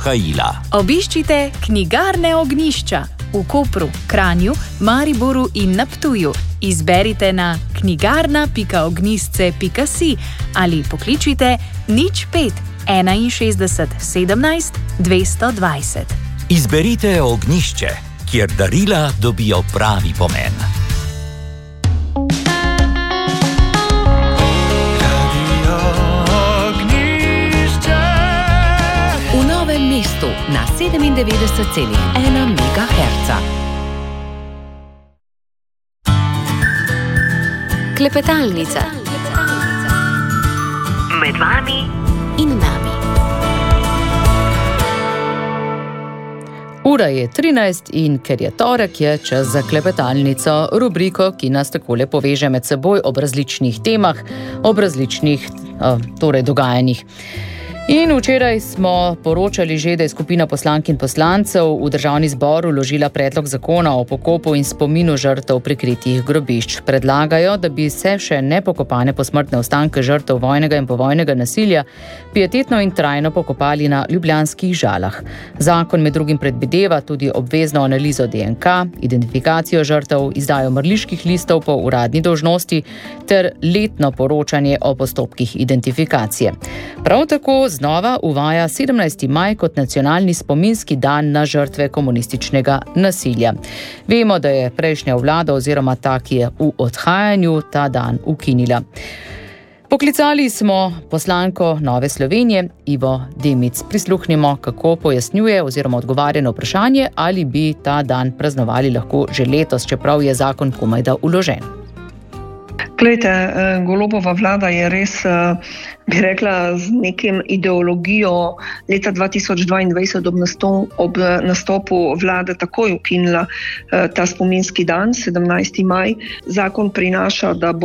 Haila. Obiščite knjigarne Ognjišča v Kopru, Kranju, Mariboru in na Ptuju. Izberite na knjigarna.ognjisce.si ali pokličite 05 61 17 220. Izberite Ognjišče, kjer darila dobijo pravi pomen. V Novem mestu na 97,1 MHz. Klepetalnica. Med vami in nami. Ura je 13 in ker je torek, je čas za klepetalnico, rubriko, ki nas takole poveže med seboj ob različnih temah, ob različnih dogajanjih. In včeraj smo poročali že, da je skupina poslank in poslancev v Državni zbor vložila predlog zakona o pokopu in spominu žrtev prikritih grobišč. Predlagajo, da bi se še nepokopane posmrtne ostanke žrtev vojnega in povojnega nasilja pietetno in trajno pokopali na ljubljanskih Žalah. Zakon med drugim predvideva tudi obvezno analizo DNK, identifikacijo žrtev, izdajo mrliških listov po uradni dolžnosti ter letno poročanje o postopkih identifikacije. Prav tako znova uvaja 17. maj kot nacionalni spominski dan na žrtve komunističnega nasilja. Vemo, da je prejšnja vlada oziroma ta, ki je v odhajanju, ta dan ukinila. Poklicali smo poslanko Nove Slovenije, Ivo Dimic. Prisluhnimo, kako pojasnjuje oziroma odgovarja na vprašanje, ali bi ta dan praznovali lahko že letos, čeprav je zakon komajda vložen. Glejte, Golobova vlada je res, bi rekla, z nekim ideologijo leta 2022 ob nastopu vlade takoj ukinila ta spominski dan, 17. maj. Zakon prinaša, da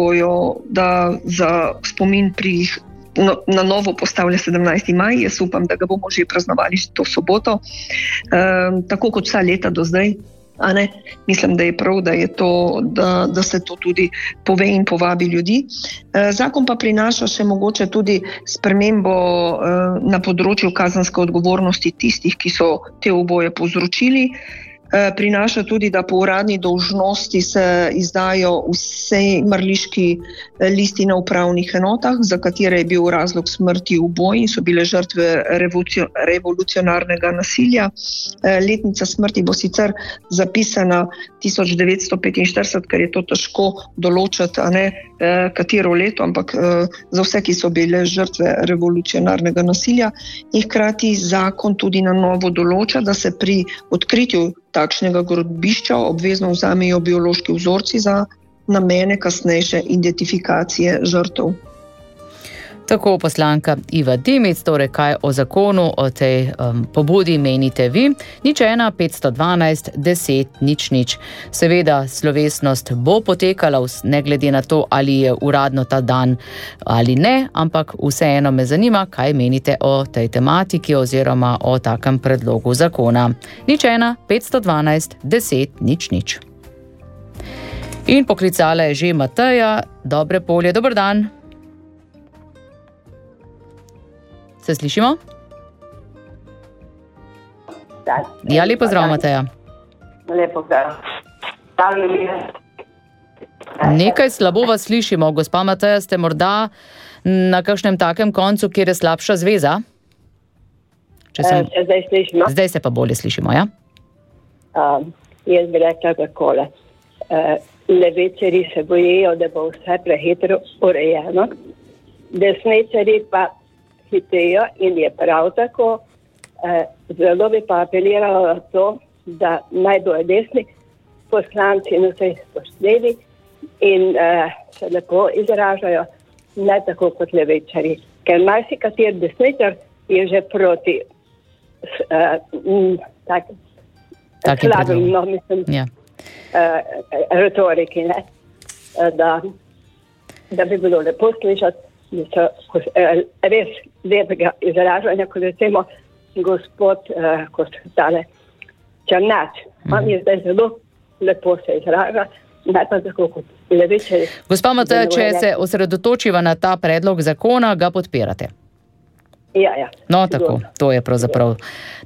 za spomin na novo postavlja 17. maj. Jaz upam, da ga bomo že praznovali to soboto, tako kot vsa leta do zdaj. Mislim, da je prav, da se to tudi pove in povabi ljudi. Zakon pa prinaša še mogoče tudi spremembo na področju kazenske odgovornosti tistih, ki so te uboje povzročili. Prinaša tudi, da po uradni dolžnosti se izdajo vse mrliški listi na upravnih enotah, za katere je bil razlog smrti uboj in so bile žrtve revolucionarnega nasilja. Letnica smrti bo sicer zapisana 1945, ker je to težko določiti, katero leto, ampak za vse, ki so bile žrtve revolucionarnega nasilja. In hkrati zakon tudi na novo določa, da se pri odkritju takšnega grobišča obvezno vzamejo biološki vzorci za namene kasnejše identifikacije žrtev. Tako poslanka Iva Dimic, torej kaj o zakonu, o tej pobudi menite vi? 01 512 10 00. Seveda slovesnost bo potekala, ne glede na to, ali je uradno ta dan ali ne, ampak vseeno me zanima, kaj menite o tej tematiki oziroma o takem predlogu zakona. 01 512 10 00. In poklicala je že Mateja. Dobre polje, dober dan. Se slišimo? Ja, lepo zdrav, Mateja. Lepo zdrav. Nekaj slabo vas slišimo. Gospa Mateja, ste morda na kakšnem takem koncu, kjer je slabša zveza? Zdaj slišimo. Zdaj se pa bolje slišimo, ja? Jaz bi rekla takole. Levičarji se bojijo, da bo vse prehitro urejeno. Desničarji pa hitejo in je prav tako. Zelo bi pa apelirala na to, da naj bojo desni poslanci na vsej spoštljivi in se lepo izražajo, ne tako kot levičarji. Ker marsikateri desničar je že proti slabim, retoriki, ne? Da bi bilo lepo slišati, da so res lepega izražanja, kot recimo gospod kot tale Černač. On je zdaj zelo lepo se izraža, ne pa tako kot levičarji. Gospa Mateja, če se osredotočiva na ta predlog zakona, ga podpirate? Ja. No, tako, to je pravzaprav